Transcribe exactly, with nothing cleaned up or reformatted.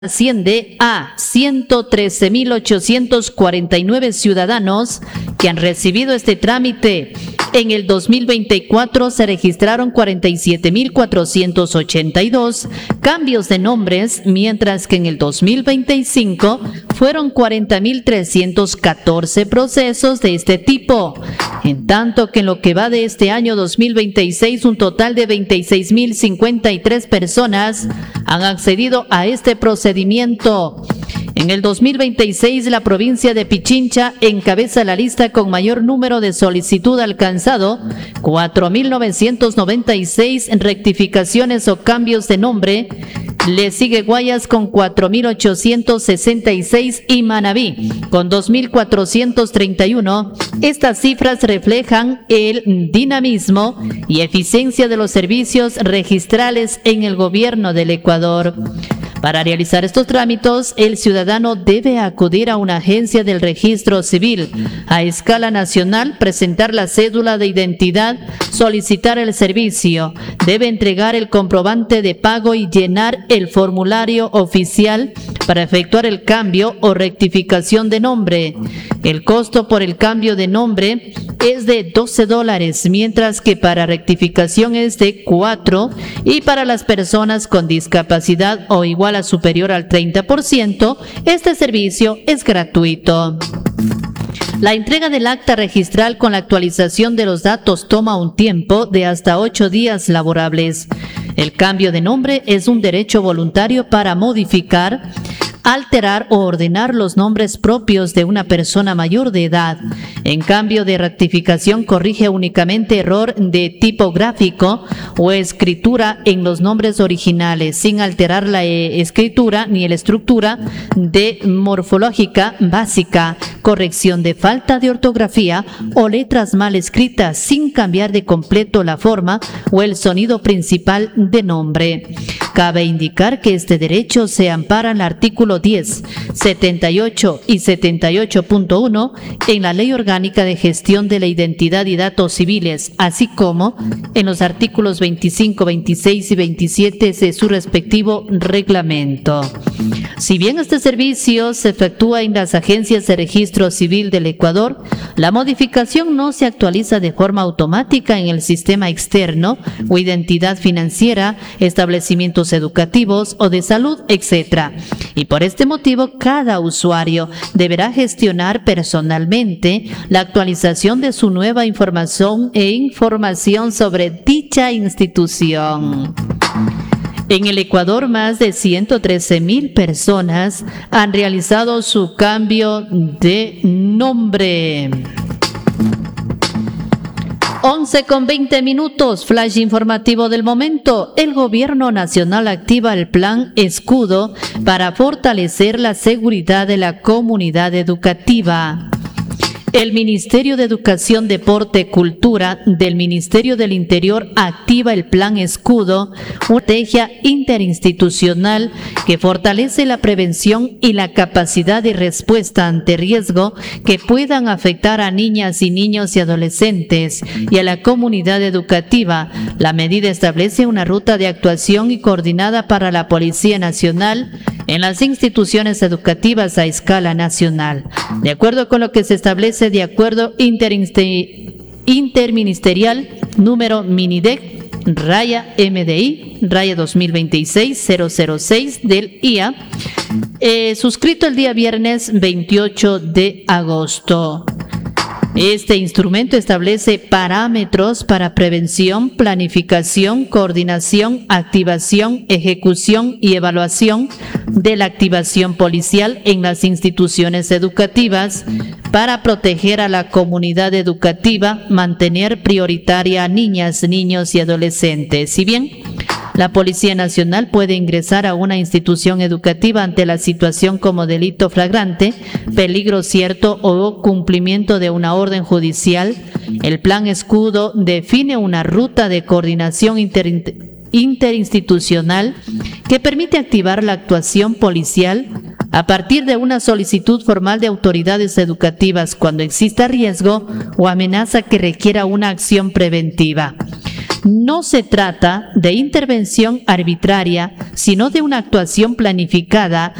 asciende a ciento trece mil ochocientos cuarenta y nueve ciudadanos que han recibido este trámite. En el dos mil veinticuatro se registraron cuarenta y siete mil cuatrocientos ochenta y dos cambios de nombres, mientras que en el dos mil veinticinco fueron cuarenta mil trescientos catorce procesos de este tipo. En tanto que en lo que va de este año dos mil veintiséis, un total de veintiséis mil cincuenta y tres personas han accedido a este procedimiento. En el dos mil veintiséis, la provincia de Pichincha encabeza la lista con mayor número de solicitud alcanzado, cuatro mil novecientos noventa y seis rectificaciones o cambios de nombre. Le sigue Guayas con cuatro mil ochocientos sesenta y seis y Manabí con dos mil cuatrocientos treinta y uno. Estas cifras reflejan el dinamismo y eficiencia de los servicios registrales en el gobierno del Ecuador. Para realizar estos trámites, el ciudadano debe acudir a una agencia del registro civil a escala nacional, presentar la cédula de identidad, solicitar el servicio, debe entregar el comprobante de pago y llenar el formulario oficial para efectuar el cambio o rectificación de nombre. El costo por el cambio de nombre es de doce dólares, mientras que para rectificación es de cuatro, y para las personas con discapacidad o igual a superior al treinta por ciento, este servicio es gratuito. La entrega del acta registral con la actualización de los datos toma un tiempo de hasta ocho días laborables. El cambio de nombre es un derecho voluntario para modificar, alterar o ordenar los nombres propios de una persona mayor de edad. En cambio de rectificación, corrige únicamente error de tipográfico o escritura en los nombres originales, sin alterar la escritura ni la estructura de morfológica básica, corrección de falta de ortografía o letras mal escritas, sin cambiar de completo la forma o el sonido principal de nombre. Cabe indicar que este derecho se ampara en el artículo diez, setenta y ocho y setenta y ocho punto uno en la Ley Orgánica de Gestión de la Identidad y Datos Civiles, así como en los artículos veinticinco, veintiséis y veintisiete de su respectivo reglamento. Si bien este servicio se efectúa en las agencias de registro civil del Ecuador, la modificación no se actualiza de forma automática en el sistema externo o identidad financiera, establecimientos educativos o de salud, etcétera. Y por este motivo, cada usuario deberá gestionar personalmente la actualización de su nueva información e información sobre dicha institución. En el Ecuador, más de ciento trece mil personas han realizado su cambio de nombre. once con veinte minutos, flash informativo del momento. El gobierno nacional activa el plan Escudo para fortalecer la seguridad de la comunidad educativa. El Ministerio de Educación, Deporte y Cultura del Ministerio del Interior activa el Plan Escudo, una estrategia interinstitucional que fortalece la prevención y la capacidad de respuesta ante riesgo que puedan afectar a niñas y niños y adolescentes y a la comunidad educativa. La medida establece una ruta de actuación y coordinada para la Policía Nacional en las instituciones educativas a escala nacional. De acuerdo con lo que se establece de acuerdo interministerial número Minidec raya M D I raya dos mil veintiséis cero cero seis del I A, eh, suscrito el día viernes veintiocho de agosto. Este instrumento establece parámetros para prevención, planificación, coordinación, activación, ejecución y evaluación de la activación policial en las instituciones educativas para proteger a la comunidad educativa, mantener prioritaria a niñas, niños y adolescentes. Si bien la Policía Nacional puede ingresar a una institución educativa ante la situación como delito flagrante, peligro cierto o cumplimiento de una orden judicial, el Plan Escudo define una ruta de coordinación inter, interinstitucional que permite activar la actuación policial a partir de una solicitud formal de autoridades educativas cuando exista riesgo o amenaza que requiera una acción preventiva. No se trata de intervención arbitraria, sino de una actuación planificada